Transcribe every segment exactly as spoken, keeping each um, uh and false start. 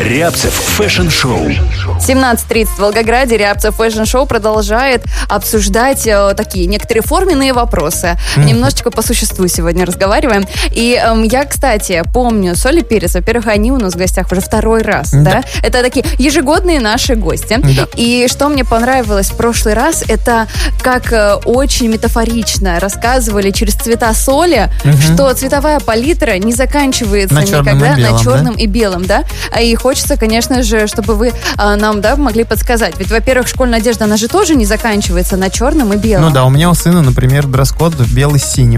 Рябцев фэшн-шоу. семнадцать тридцать в Волгограде. Рябцев фэшн-шоу продолжает обсуждать э, такие некоторые форменные вопросы. Mm-hmm. Немножечко по существу сегодня разговариваем. И э, я, кстати, помню соль и перец. Во-первых, они у нас в гостях уже второй раз. Mm-hmm. Да? Это такие ежегодные наши гости. Mm-hmm. И что мне понравилось в прошлый раз, это как э, очень метафорично рассказывали через цвета соли, mm-hmm. что цветовая палитра не заканчивается на никогда белом, на черном да? и белом, да? И хочется, конечно же, чтобы вы а, нам, да, могли подсказать. Ведь, во-первых, школьная одежда, она же тоже не заканчивается на черном и белом. Ну да, у меня у сына, например, дресс-код белый с синим.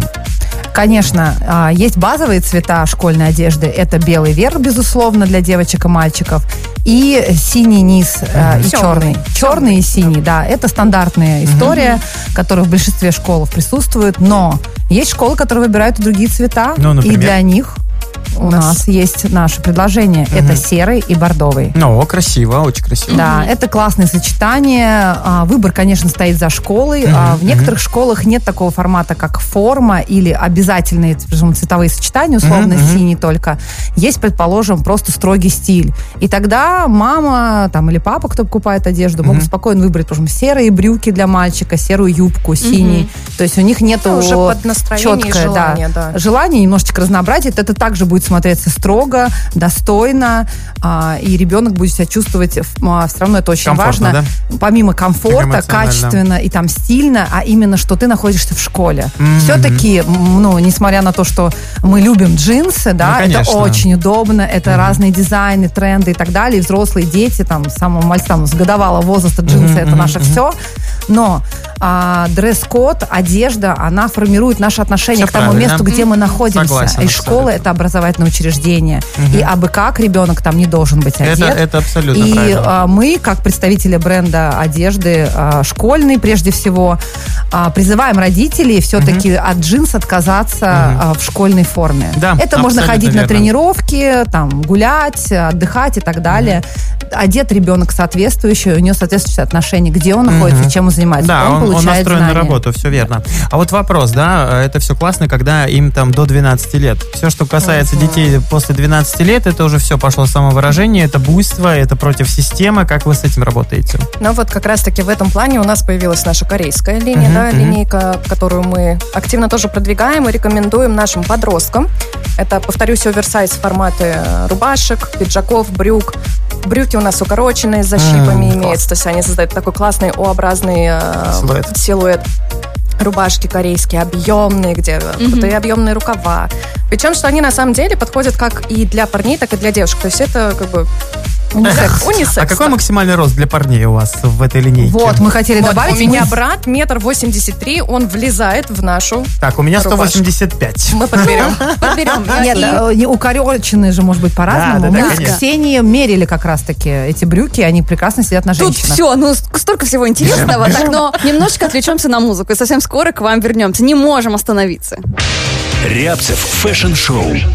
Конечно, есть базовые цвета школьной одежды. Это белый верх, безусловно, для девочек и мальчиков. И синий низ mm-hmm. и черный. Черный, черный и синий, да. Это стандартная история, mm-hmm. которая в большинстве школ присутствует. Но есть школы, которые выбирают и другие цвета. Ну, и для них... У нас есть наше предложение. Угу. Это серый и бордовый. Ну, красиво, очень красиво. Да, угу. это классное сочетание. Выбор, конечно, стоит за школой. Угу. В некоторых угу. школах нет такого формата, как форма или обязательные цветовые сочетания, условно угу. синий только. Есть, предположим, просто строгий стиль. И тогда мама там, или папа, кто покупает одежду, угу. могут спокойно выбрать, скажем, серые брюки для мальчика, серую юбку, синий. Угу. То есть у них нету уже под настроение четкое, и желание, да, да. желание немножечко разнообразить. Это также будет смотреться строго, достойно, а, и ребенок будет себя чувствовать, а, все равно это очень комфортно, важно, да? Помимо комфорта, качественно и там стильно, а именно, что ты находишься в школе. Mm-hmm. Все-таки, ну, несмотря на то, что мы любим джинсы, да, ну, это очень удобно, это mm-hmm. разные дизайны, тренды и так далее, и взрослые дети, там, самого мальца, с годовалого возраста джинсы, mm-hmm. это наше mm-hmm. все, но а, дресс-код, одежда, она формирует наше отношение все к тому правильно. месту, где мы находимся. Согласен, и школа — это образовательное учреждение. Угу. И абы как ребенок там не должен быть одет. Это, это абсолютно и правильно. а, мы, как представители бренда одежды а, школьной, прежде всего, а, призываем родителей все-таки угу. от джинс отказаться угу. а, в школьной форме. Да, это можно ходить верно. на тренировки, там, гулять, отдыхать и так далее. Угу. Одет ребенок соответствующий, у него соответствующее отношение, где он находится, угу. чем он занимается. Да, он, он, он настроен знания. на работу, все верно. А вот вопрос, да, это все классно, когда им там до двенадцати лет. Все, что касается uh-huh. детей после двенадцати лет, это уже все пошло самовыражение, это буйство, это против системы. Как вы с этим работаете? Ну вот как раз-таки в этом плане у нас появилась наша корейская линия, uh-huh, да, uh-huh. линейка, которую мы активно тоже продвигаем и рекомендуем нашим подросткам. Это, повторюсь, оверсайз форматы рубашек, пиджаков, брюк. Брюки у нас укороченные, с защипами mm, имеются, то есть они создают такой классный О-образный э, силуэт. силуэт. Рубашки корейские, объемные, где mm-hmm. крутые объемные рукава. Причем, что они на самом деле подходят как и для парней, так и для девушек. То есть это как бы унисекс. унисекс а какой да. максимальный рост для парней у вас в этой линейке? Вот, мы хотели вот, добавить. У меня мы... брат метр восемьдесят три, он влезает в нашу Так, у меня сто рубашку. восемьдесят пять. Мы подберем. подберем. Нет, укороченные же, может быть, по-разному. Мы с Ксенией мерили как раз-таки эти брюки, они прекрасно сидят на женщинах. Тут все, ну столько всего интересного, так, но немножечко отвлечемся на музыку и совсем скоро к вам вернемся. Не можем остановиться. Рябцев фэшн-шоу.